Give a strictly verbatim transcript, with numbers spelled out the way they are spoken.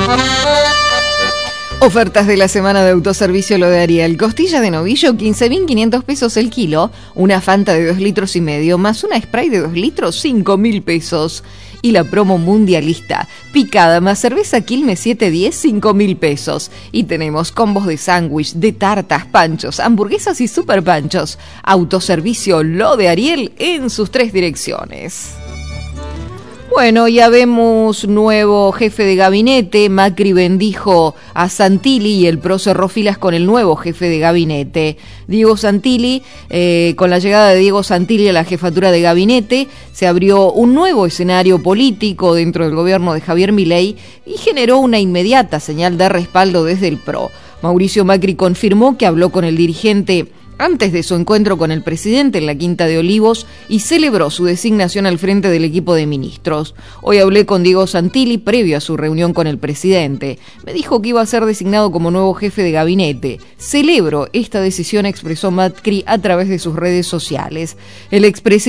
Ofertas de la semana de autoservicio Lo de Ariel. Costilla de novillo, quince mil quinientos pesos el kilo. Una Fanta de dos litros y medio, más una Sprite de dos litros, cinco mil pesos. Y la promo mundialista. Picada más cerveza Quilmes siete diez, cinco mil pesos. Y tenemos combos de sándwich, de tartas, panchos, hamburguesas y super panchos. Autoservicio Lo de Ariel en sus tres direcciones. Bueno, ya vemos nuevo jefe de gabinete. Macri bendijo a Santilli y el P R O cerró filas con el nuevo jefe de gabinete. Diego Santilli, eh, con la llegada de Diego Santilli a la jefatura de gabinete, se abrió un nuevo escenario político dentro del gobierno de Javier Milei y generó una inmediata señal de respaldo desde el P R O. Mauricio Macri confirmó que habló con el dirigente antes de su encuentro con el presidente en la Quinta de Olivos y celebró su designación al frente del equipo de ministros. Hoy hablé con Diego Santilli previo a su reunión con el presidente. Me dijo que iba a ser designado como nuevo jefe de gabinete. Celebro esta decisión, expresó Macri a través de sus redes sociales. El expresidente